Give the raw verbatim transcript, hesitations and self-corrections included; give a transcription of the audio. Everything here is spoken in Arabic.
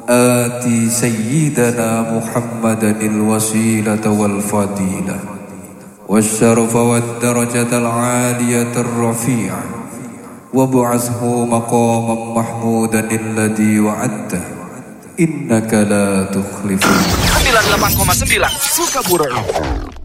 آتي سيدنا محمدا الوسيلة والفضيلة والشرف والدرجة العالية الرفيعة وابعثه مقاما محمودا الذي وعدته إنك لا تخلف. sembilan puluh delapan koma sembilan Sukabumi.